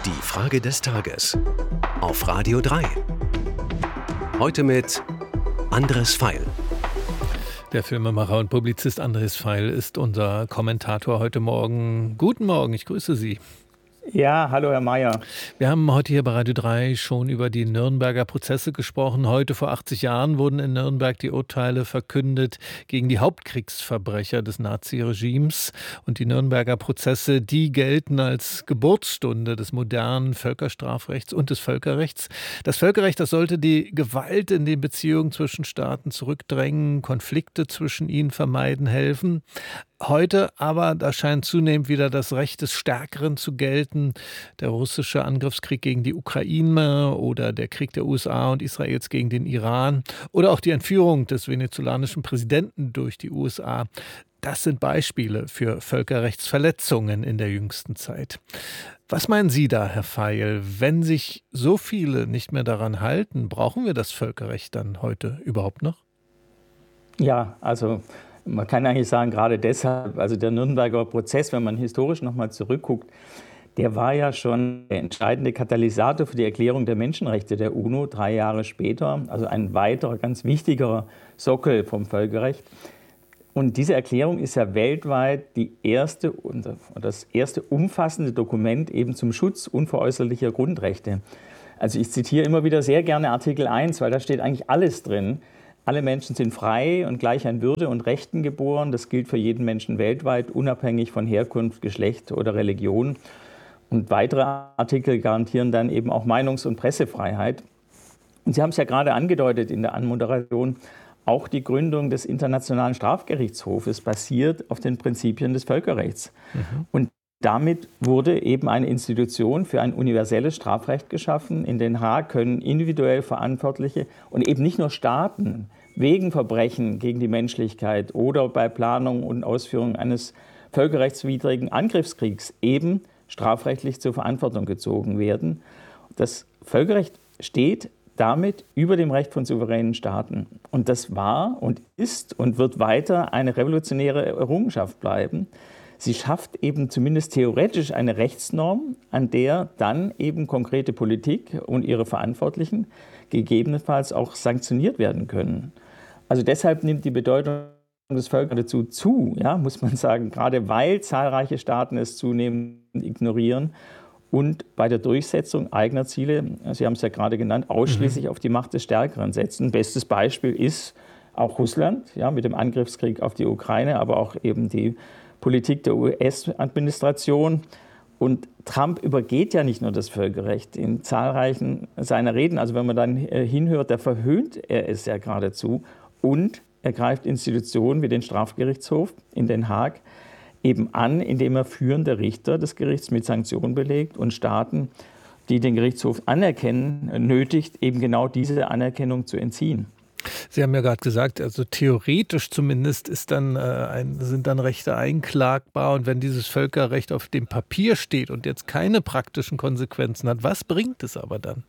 Die Frage des Tages auf Radio 3. Heute mit Andres Feil. Der Filmemacher und Publizist Andres Feil ist unser Kommentator heute Morgen. Guten Morgen, ich grüße Sie. Ja, hallo Herr Mayer. Wir haben heute hier bei Radio 3 schon über die Nürnberger Prozesse gesprochen. Heute vor 80 Jahren wurden in Nürnberg die Urteile verkündet gegen die Hauptkriegsverbrecher des Naziregimes. Und die Nürnberger Prozesse, die gelten als Geburtsstunde des modernen Völkerstrafrechts und des Völkerrechts. Das Völkerrecht, das sollte die Gewalt in den Beziehungen zwischen Staaten zurückdrängen, Konflikte zwischen ihnen vermeiden helfen. Heute aber, da scheint zunehmend wieder das Recht des Stärkeren zu gelten. Der russische Angriffskrieg gegen die Ukraine oder der Krieg der USA und Israels gegen den Iran oder auch die Entführung des venezolanischen Präsidenten durch die USA. Das sind Beispiele für Völkerrechtsverletzungen in der jüngsten Zeit. Was meinen Sie da, Herr Feil? Wenn sich so viele nicht mehr daran halten, brauchen wir das Völkerrecht dann heute überhaupt noch? Ja, also man kann eigentlich sagen, gerade deshalb, also der Nürnberger Prozess, wenn man historisch nochmal zurückguckt, der war ja schon der entscheidende Katalysator für die Erklärung der Menschenrechte der UNO 3 Jahre später, also ein weiterer ganz wichtiger Sockel vom Völkerrecht. Und diese Erklärung ist ja weltweit das erste umfassende Dokument eben zum Schutz unveräußerlicher Grundrechte. Also ich zitiere immer wieder sehr gerne Artikel 1, weil da steht eigentlich alles drin. Alle Menschen sind frei und gleich an Würde und Rechten geboren. Das gilt für jeden Menschen weltweit, unabhängig von Herkunft, Geschlecht oder Religion. Und weitere Artikel garantieren dann eben auch Meinungs- und Pressefreiheit. Und Sie haben es ja gerade angedeutet in der Anmoderation, auch die Gründung des Internationalen Strafgerichtshofes basiert auf den Prinzipien des Völkerrechts. Und damit wurde eben eine Institution für ein universelles Strafrecht geschaffen. In Den Haag können individuell Verantwortliche und eben nicht nur Staaten wegen Verbrechen gegen die Menschlichkeit oder bei Planung und Ausführung eines völkerrechtswidrigen Angriffskriegs eben strafrechtlich zur Verantwortung gezogen werden. Das Völkerrecht steht damit über dem Recht von souveränen Staaten. Und das war und ist und wird weiter eine revolutionäre Errungenschaft bleiben. Sie schafft eben zumindest theoretisch eine Rechtsnorm, an der dann eben konkrete Politik und ihre Verantwortlichen gegebenenfalls auch sanktioniert werden können. Also deshalb nimmt die Bedeutung des Völkerrechts zu, ja, muss man sagen, gerade weil zahlreiche Staaten es zunehmend ignorieren und bei der Durchsetzung eigener Ziele, Sie haben es ja gerade genannt, ausschließlich auf die Macht des Stärkeren setzen. Bestes Beispiel ist auch Russland, ja, mit dem Angriffskrieg auf die Ukraine, aber auch eben die Politik der US-Administration. Und Trump übergeht ja nicht nur das Völkerrecht in zahlreichen seiner Reden. Also wenn man dann hinhört, da verhöhnt er es ja geradezu. Und er greift Institutionen wie den Strafgerichtshof in Den Haag eben an, indem er führende Richter des Gerichts mit Sanktionen belegt und Staaten, die den Gerichtshof anerkennen, nötigt, eben genau diese Anerkennung zu entziehen. Sie haben ja gerade gesagt, also theoretisch zumindest sind dann Rechte einklagbar. Und wenn dieses Völkerrecht auf dem Papier steht und jetzt keine praktischen Konsequenzen hat, was bringt es aber dann?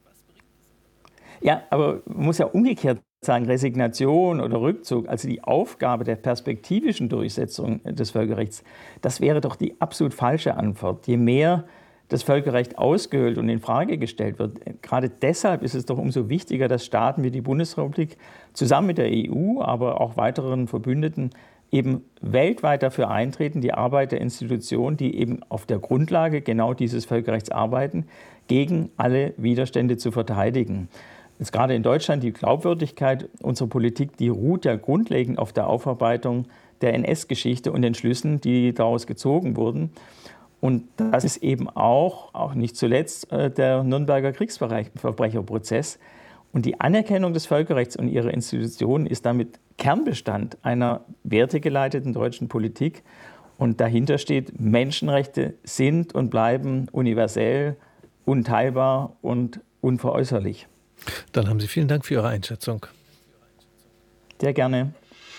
Ja, aber man muss ja umgekehrt sagen, Resignation oder Rückzug, also die Aufgabe der perspektivischen Durchsetzung des Völkerrechts, das wäre doch die absolut falsche Antwort. Je mehr das Völkerrecht ausgehöhlt und in Frage gestellt wird. Gerade deshalb ist es doch umso wichtiger, dass Staaten wie die Bundesrepublik zusammen mit der EU, aber auch weiteren Verbündeten eben weltweit dafür eintreten, die Arbeit der Institutionen, die eben auf der Grundlage genau dieses Völkerrechts arbeiten, gegen alle Widerstände zu verteidigen. Jetzt gerade in Deutschland, die Glaubwürdigkeit unserer Politik, die ruht ja grundlegend auf der Aufarbeitung der NS-Geschichte und den Schlüssen, die daraus gezogen wurden. Und das ist eben auch nicht zuletzt der Nürnberger Kriegsverbrecherprozess. Und die Anerkennung des Völkerrechts und ihrer Institutionen ist damit Kernbestand einer wertegeleiteten deutschen Politik. Und dahinter steht, Menschenrechte sind und bleiben universell, unteilbar und unveräußerlich. Dann haben Sie vielen Dank für Ihre Einschätzung. Sehr gerne.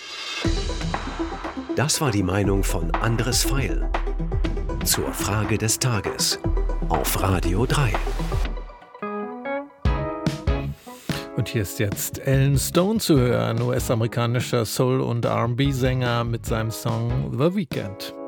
Das war die Meinung von Andres Feil zur Frage des Tages auf Radio 3. Und hier ist jetzt Alan Stone zu hören, US-amerikanischer Soul- und R&B-Sänger mit seinem Song The Weekend.